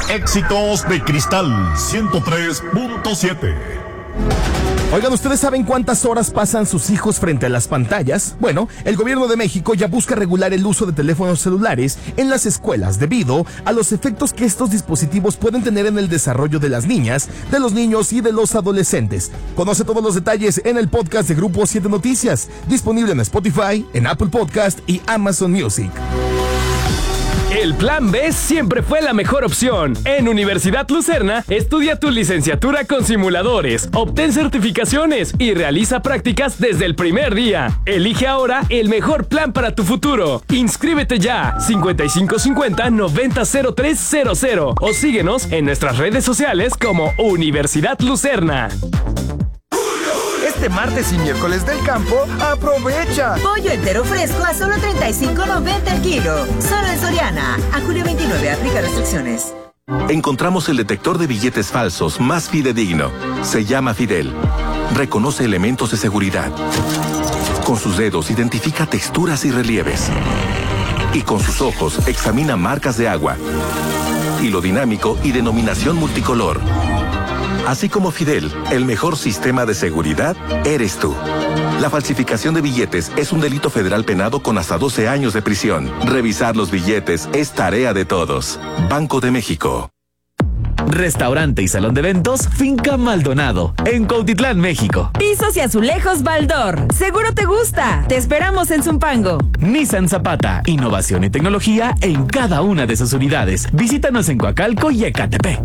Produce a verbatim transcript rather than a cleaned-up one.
Éxitos de Cristal ciento tres punto siete. Oigan, ¿ustedes saben cuántas horas pasan sus hijos frente a las pantallas? Bueno, el gobierno de México ya busca regular el uso de teléfonos celulares en las escuelas debido a los efectos que estos dispositivos pueden tener en el desarrollo de las niñas, de los niños y de los adolescentes. Conoce todos los detalles en el podcast de Grupo siete Noticias, disponible en Spotify, en Apple Podcast y Amazon Music. El Plan B siempre fue la mejor opción. En Universidad Lucerna, estudia tu licenciatura con simuladores, obtén certificaciones y realiza prácticas desde el primer día. Elige ahora el mejor plan para tu futuro. Inscríbete ya, cincuenta y cinco cincuenta noventa cero tres cero cero o síguenos en nuestras redes sociales como Universidad Lucerna. Este martes y miércoles del campo, aprovecha. Pollo entero fresco a solo treinta y cinco noventa el kilo. Solo en Soriana. A julio veintinueve, aplica restricciones. Encontramos el detector de billetes falsos más fidedigno. Se llama Fidel. Reconoce elementos de seguridad. Con sus dedos identifica texturas y relieves. Y con sus ojos examina marcas de agua, hilo dinámico y denominación multicolor. Así como Fidel, el mejor sistema de seguridad eres tú. La falsificación de billetes es un delito federal penado con hasta doce años de prisión. Revisar los billetes es tarea de todos. Banco de México. Restaurante y salón de eventos Finca Maldonado, en Cuautitlán, México. Pisos y azulejos Baldor. Seguro te gusta. Te esperamos en Zumpango. Nissan Zapata, innovación y tecnología en cada una de sus unidades. Visítanos en Coacalco y Ecatepec.